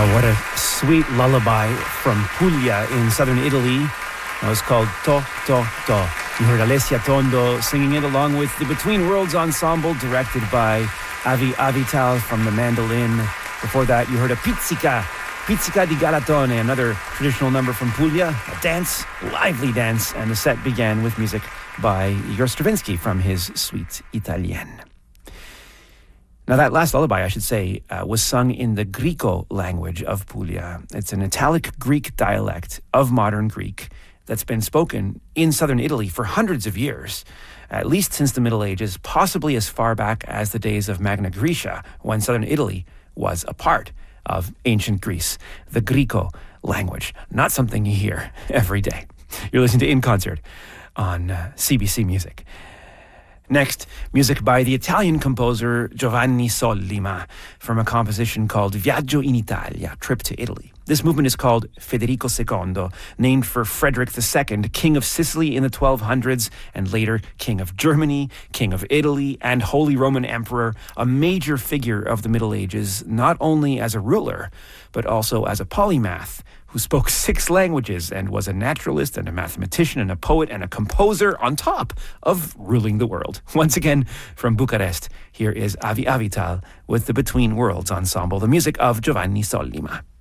What a sweet lullaby from Puglia in southern Italy. It was called To, To, To. You heard Alessia Tondo singing it along with the Between Worlds Ensemble, directed by Avi Avital from the mandolin. Before that, you heard a Pizzica di Galatone, another traditional number from Puglia, a dance, lively dance, and the set began with music by Igor Stravinsky from his Suite Italienne. Now, that last lullaby, I should say, was sung in the Grico language of Puglia. It's an Italic Greek dialect of modern Greek that's been spoken in southern Italy for hundreds of years, at least since the Middle Ages, possibly as far back as the days of Magna Graecia, when southern Italy was a part of ancient Greece. The Grico language, not something you hear every day. You're listening to In Concert on CBC Music. Next, music by the Italian composer Giovanni Sollima from a composition called Viaggio in Italia, Trip to Italy. This movement is called Federico II, named for Frederick II, King of Sicily in the 1200s, and later King of Germany, King of Italy, and Holy Roman Emperor, a major figure of the Middle Ages, not only as a ruler, but also as a polymath, who spoke 6 languages and was a naturalist and a mathematician and a poet and a composer on top of ruling the world. Once again, from Bucharest, here is Avi Avital with the Between Worlds Ensemble, the music of Giovanni Sollima.